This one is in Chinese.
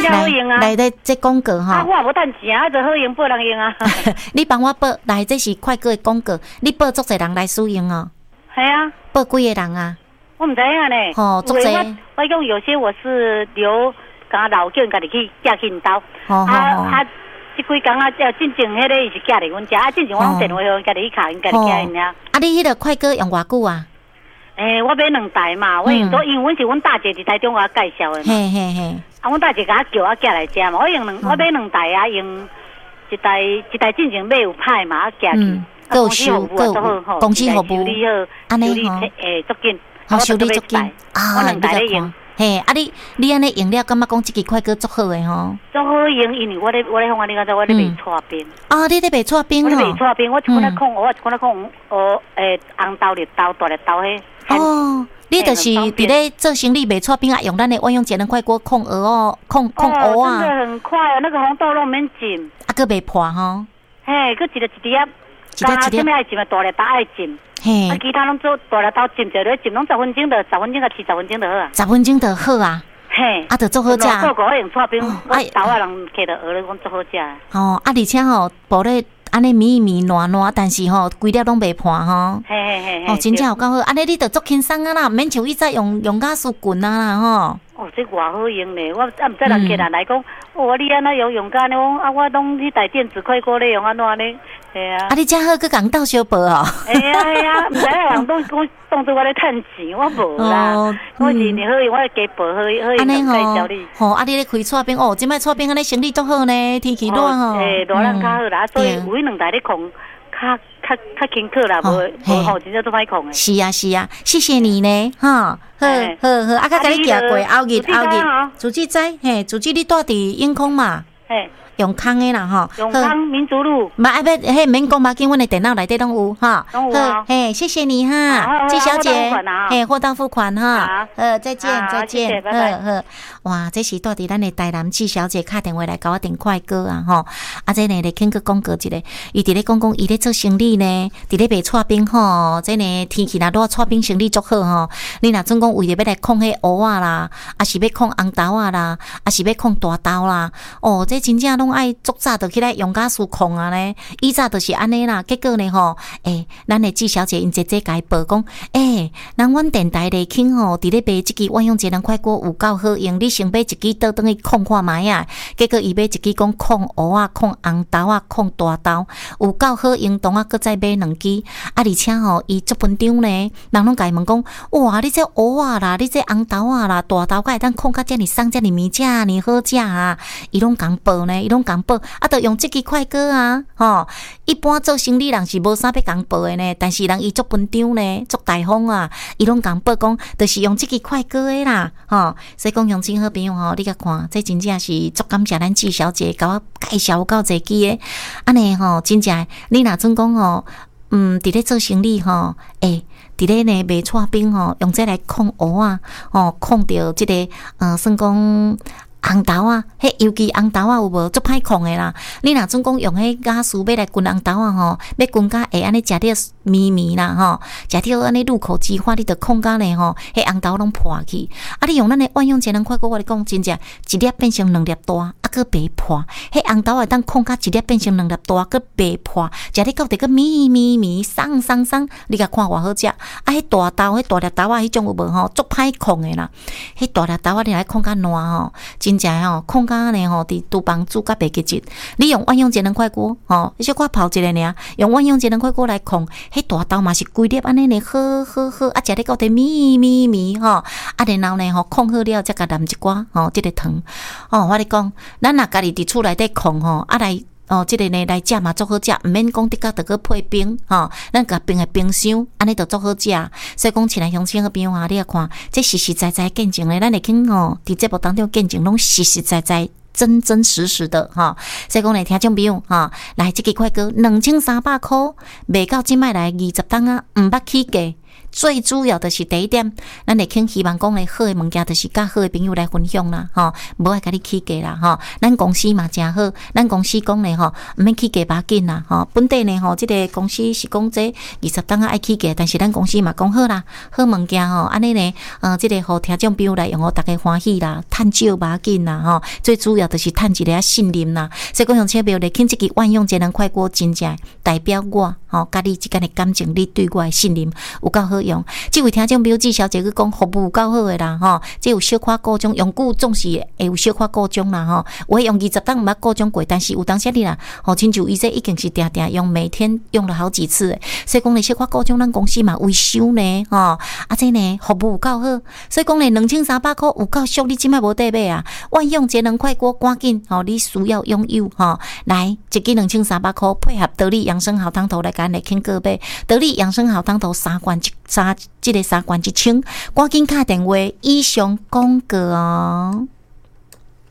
好用啊！ 来这广告哈。 我也无趁钱啊，就好用报人用啊。 你帮我报，来这是快歌的广告，你报足侪人来使用哦。 系啊。 报几个人啊？ 我唔知影呢。 哦，足侪。 我讲有些我是留甲老叫人家己去寄去因兜。即几工啊，进前迄个是寄嚟阮家，进前我用电话互家己去卡，因家己寄因遐。 你迄个快歌用偌久啊？ 我买2台嘛，我用因为阮是阮大姐伫台中我介绍的嘛。 嘿嘿嘿。 阮大姐甲我叫我寄来遮嘛，我买2台啊，用一台进前买有歹嘛，寄去。 够收，够公司服务， 安尼吼，足紧， 好修理足紧啊！我比较看，嘿，你安尼用了，感觉讲这个快歌足好诶吼， 足好用，因为我咧讲你讲我咧卖搓冰， 你咧卖搓冰我咧卖搓冰，我一款咧控，我一款咧控，红豆、绿豆、大绿豆迄。 你就是伫咧做生意卖搓冰啊，用咱的万用节能快锅控鹅哦，控鹅啊， 真的很快啊，那个红豆都免浸， 个袂破吼， 嘿，佮一粒。啥物爱浸啊？大粒豆爱浸，其他拢做大粒豆浸着咧浸，拢10分钟到10分钟到40分钟就好啊。 10分钟就好啊。嘿，就做好食。 我用搓冰，我豆啊人摕着蚵咧，讲做好食。 而且薄咧安尼绵软，但是规粒拢袂破吼。 嘿， 真正有够好。安尼你着足轻松啊啦，免像伊再用甲输棍啊啦吼。 这偌好用咧！我唔知人客人来讲，你安那用甲呢？我拢去台电子快锅咧用安怎呢？系啊。 你遮好去共斗相报哦。 系啊，唔知人都讲当作我咧趁钱，我无啦。我是你好用，我加报好用介绍你。 你咧开搓冰即摆搓冰安尼生意足好呢，天气热吼。 热人较好啦，所以有2台咧控，较轻巧啦，无真正都歹控诶。 是啊，谢谢你呢，哈。好，甲你行过后日，自己知，自己你住伫永康嘛，永康的啦吼， 永康民族路， 免讲嘛，紧，阮的电脑内底拢有哈。 好， 谢谢你哈，季小姐，货到付款哈，再见，哇，这是住伫咱的台南季小姐打电话来甲我订快歌啊吼，这呢咧肯去广告一个，伊伫咧讲伊咧做生意呢，伫咧卖搓冰吼，这呢天气若热，搓冰生意足好吼，你若总讲为着要来控迄蚵仔啦，是要控红豆仔啦，是要控大豆啦，这真正拢爱足早就起来用甲输控啊呢，以早就是安尼啦，结果呢吼，咱的季小姐因姐姐甲伊报讲，咱阮电台咧轻吼，伫咧卖即支万用节能快锅有够好用，你先买一支倒转去控看卖啊，结果伊买一支讲控蚵仔、控红豆仔、控大豆，有够好用，同啊搁再买2支，而且吼，伊足分张呢，人拢甲伊问讲，哇，你这蚵仔啦，你这红豆仔啦，大豆会当控甲遮尔松、遮尔绵、遮尔好食啊，伊拢共报呢，伊拢共报，就用即支快歌啊，一般做生意人是无啥要共报的呢，但是人伊足分张呢，足大方啊，伊拢共报讲，就是用即支快歌的啦，所以讲乡亲好朋友你甲看，这真正是足感谢咱季小姐甲我介绍够侪支的，安尼真正你若准讲伫咧做生意伫咧呢卖搓冰用这来控蚵啊，控着即个算讲。红豆啊，尤其红豆啊有无足歹控的啦？你若总讲用雅士要来滚红豆啊要滚甲会安尼食着绵绵啦食着安尼入口即化，你着控甲呢红豆拢破去。你用咱的万用节能快锅，我咧讲真正一粒变成2粒大，佫袂破。红豆会当控甲一粒变成2粒大，佫袂破。食咧到底佫绵松，你甲看偌好食。大豆大粒豆啊，迄种有无足歹控的啦。大粒豆啊，你来控甲烂真正控甲呢伫厨房煮甲袂结实。你用万用节能快锅你小可泡一个尔，用万用节能快锅来控，大豆嘛是规粒安尼呢，好，食咧到底绵然后呢控好了，再甲淋一寡即个糖我咧讲，咱若家己伫厝内底控来。即个呢来食嘛足好食，毋免讲得甲着去配冰咱甲冰的冰箱，安尼就足好食。所以讲，亲爱乡亲好朋友你也看，这实实在在见证咧，咱会去伫节目当中见证，拢实实在在。真实的所以讲呢，听众朋友来这个快歌2300块，卖到即摆来20档啊，毋捌起价。 最主要的是第一点，咱会肯希望讲咧好的物件，就是甲好的朋友来分享啦，吼，无爱甲你起价啦，吼，咱公司嘛真好，咱公司讲咧吼，毋免起价把紧啦，吼，本地呢吼，即个公司是讲这20档啊爱起价，但是咱公司嘛讲好啦，好物件吼，安尼呢，即个互听众朋友来用，大家欢喜啦，趁少把紧啦，吼，最主要就是趁一个信任啦，所以讲用车票咧，请即个万用节能快锅真正代表我，吼，甲你之间的感情，你对我的信任有够好用。这位听众朋友纪小姐去讲服务有够好的啦，吼，这有小可故障，用久总是会有小可故障啦，吼，我用20档毋捌故障过，但是有当时你啦，吼，亲像伊这已经是定定用，每天用了好几次的，所以讲咧小可故障，咱公司嘛维修呢，吼，啊这呢服务有够好，所以讲咧2300块有够俗，你即摆无得买啊，万用节能快锅赶紧，吼，你需要拥有，吼，来一支2300块配合得力养生好汤头来干来请各位，得力养生好汤头3罐3罐1千，赶紧打电话以上广告哦。